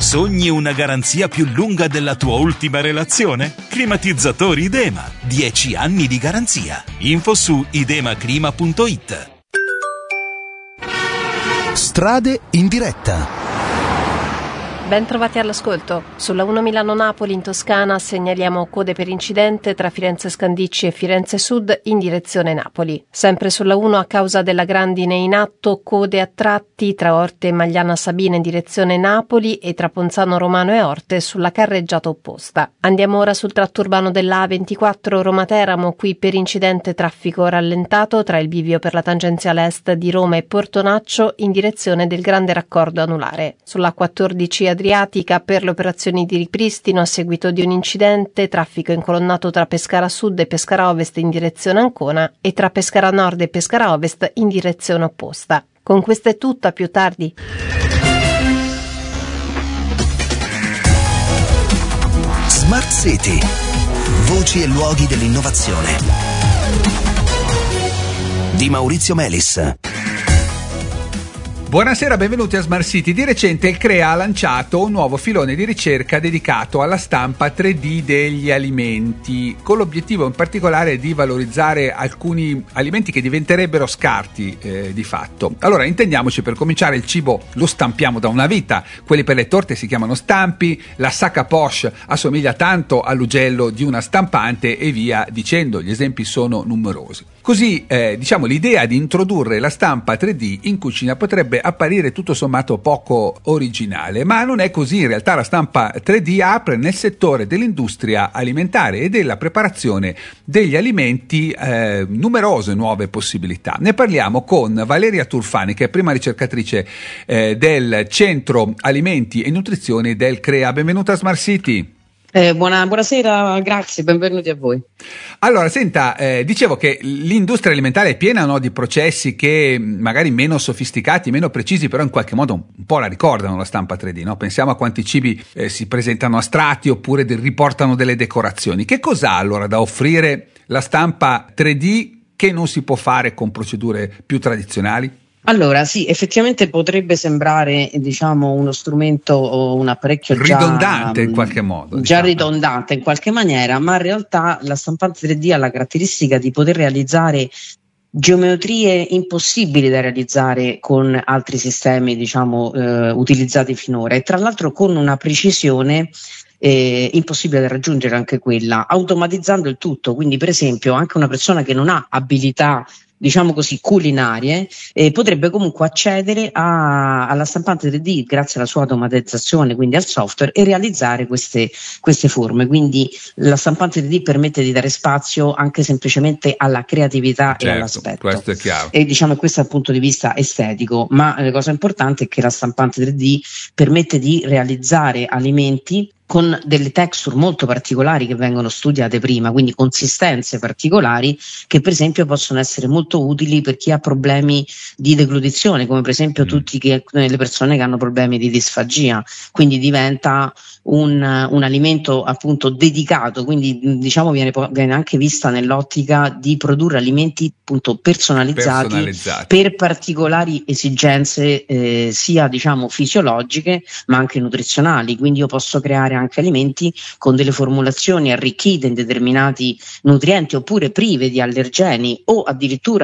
Sogni una garanzia più lunga della tua ultima relazione? Climatizzatori Idema, 10 anni di garanzia. Info su idemaclima.it. Strade in diretta. Ben trovati all'ascolto. Sulla 1 Milano-Napoli in Toscana segnaliamo code per incidente tra Firenze Scandicci e Firenze Sud in direzione Napoli. Sempre sulla 1 a causa della grandine in atto, code a tratti tra Orte e Magliana Sabina in direzione Napoli e tra Ponzano Romano e Orte sulla carreggiata opposta. Andiamo ora sul tratto urbano della A24 Roma-Teramo, qui per incidente traffico rallentato tra il bivio per la tangenziale est di Roma e Portonaccio in direzione del grande raccordo anulare. Sulla 14 Adriatica per le operazioni di ripristino a seguito di un incidente, traffico incolonnato tra Pescara Sud e Pescara Ovest in direzione Ancona e tra Pescara Nord e Pescara Ovest in direzione opposta. Con questo è tutto, a più tardi. Smart City. Voci e luoghi dell'innovazione. Di Maurizio Melis. Buonasera, benvenuti a Smart City. Di recente il CREA ha lanciato un nuovo filone di ricerca dedicato alla stampa 3D degli alimenti, con l'obiettivo in particolare di valorizzare alcuni alimenti che diventerebbero scarti di fatto. Allora, intendiamoci, per cominciare, il cibo lo stampiamo da una vita, quelli per le torte si chiamano stampi, la sacca Porsche assomiglia tanto all'ugello di una stampante e via dicendo, gli esempi sono numerosi. Così, l'idea di introdurre la stampa 3D in cucina potrebbe apparire tutto sommato poco originale, ma non è così. In realtà la stampa 3D apre nel settore dell'industria alimentare e della preparazione degli alimenti numerose nuove possibilità. Ne parliamo con Valeria Turfani, che è prima ricercatrice del Centro Alimenti e Nutrizione del CREA. Benvenuta a Smart City. Buonasera, grazie, benvenuti a voi. Allora, senta, dicevo che l'industria alimentare è piena, no, di processi che magari meno sofisticati, meno precisi, però in qualche modo un po' la ricordano la stampa 3D, no? Pensiamo a quanti cibi si presentano astratti oppure riportano delle decorazioni. Che cos'ha allora da offrire la stampa 3D che non si può fare con procedure più tradizionali? Allora, sì, effettivamente potrebbe sembrare, uno strumento o un apparecchio ridondante in qualche modo. Già ridondante in qualche maniera, ma in realtà la stampante 3D ha la caratteristica di poter realizzare geometrie impossibili da realizzare con altri sistemi, utilizzati finora, e tra l'altro con una precisione impossibile da raggiungere anche quella, automatizzando il tutto. Quindi, per esempio, anche una persona che non ha abilità culinarie, potrebbe comunque accedere alla stampante 3D grazie alla sua automatizzazione, quindi al software, e realizzare queste forme. Quindi la stampante 3D permette di dare spazio anche semplicemente alla creatività, certo, e all'aspetto. Questo è chiaro. E questo dal punto di vista estetico, ma la cosa importante è che la stampante 3D permette di realizzare alimenti con delle texture molto particolari che vengono studiate prima, quindi consistenze particolari che per esempio possono essere molto utili per chi ha problemi di deglutizione, come per esempio le persone che hanno problemi di disfagia. Quindi diventa un alimento appunto dedicato, quindi viene anche vista nell'ottica di produrre alimenti appunto personalizzati per particolari esigenze sia fisiologiche ma anche nutrizionali. Quindi io posso creare anche alimenti con delle formulazioni arricchite in determinati nutrienti oppure prive di allergeni o addirittura